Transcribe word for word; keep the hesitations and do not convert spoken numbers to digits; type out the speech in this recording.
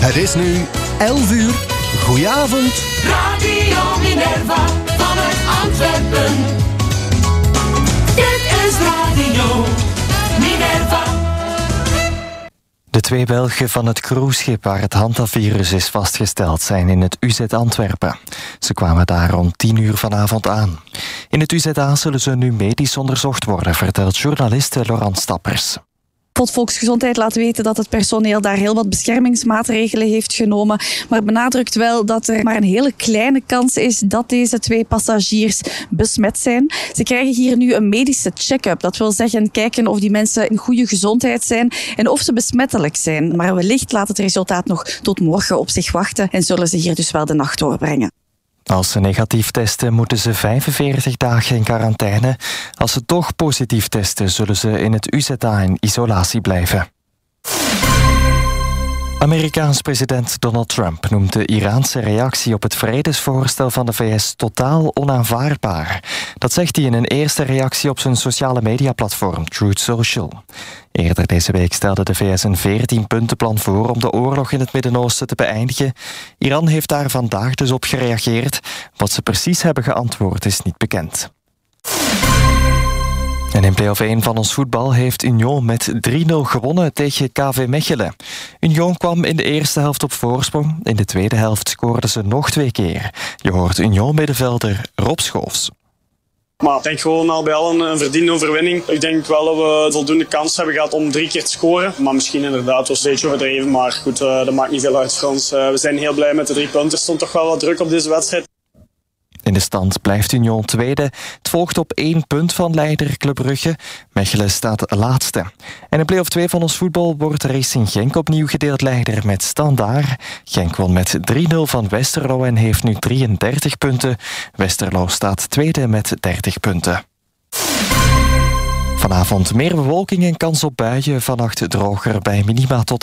Het is nu elf uur. Goedenavond. Radio Minerva vanuit Antwerpen. Dit is Radio Minerva. De twee Belgen van het cruiseschip waar het hantavirus is vastgesteld zijn in het U Z Antwerpen. Ze kwamen daar om tien uur vanavond aan. In het U Z A zullen ze nu medisch onderzocht worden, vertelt journaliste Laurent Stappers. Volksgezondheid laat weten dat het personeel daar heel wat beschermingsmaatregelen heeft genomen, maar benadrukt wel dat er maar een hele kleine kans is dat deze twee passagiers besmet zijn. Ze krijgen hier nu een medische check-up. Dat wil zeggen kijken of die mensen in goede gezondheid zijn en of ze besmettelijk zijn. Maar wellicht laat het resultaat nog tot morgen op zich wachten en zullen ze hier dus wel de nacht doorbrengen. Als ze negatief testen, moeten ze vijfenveertig dagen in quarantaine. Als ze toch positief testen, zullen ze in het U Z A in isolatie blijven. Amerikaans president Donald Trump noemt de Iraanse reactie op het vredesvoorstel van de V S totaal onaanvaardbaar. Dat zegt hij in een eerste reactie op zijn sociale mediaplatform Truth Social. Eerder deze week stelde de V S een veertien-puntenplan voor om de oorlog in het Midden-Oosten te beëindigen. Iran heeft daar vandaag dus op gereageerd. Wat ze precies hebben geantwoord is niet bekend. En in play-off één van ons voetbal heeft Union met drie nul gewonnen tegen K V Mechelen. Union kwam in de eerste helft op voorsprong. In de tweede helft scoorden ze nog twee keer. Je hoort Union-middenvelder Rob Schoofs. Maar ik denk gewoon al bij al een, een verdiende overwinning. Ik denk wel dat we voldoende kans hebben gehad om drie keer te scoren. Maar misschien inderdaad was het een beetje overdreven. Maar goed, uh, dat maakt niet veel uit voor ons. Uh, we zijn heel blij met de drie punten. Er stond toch wel wat druk op deze wedstrijd. In de stand blijft Union tweede. Het volgt op één punt van leider Club Brugge. Mechelen staat laatste. En in play-off twee van ons voetbal wordt Racing Genk opnieuw gedeeld leider met Standaard. Genk won met drie nul van Westerlo en heeft nu drieëndertig punten. Westerlo staat tweede met dertig punten. Vanavond meer bewolking en kans op buien. Vannacht droger bij minima tot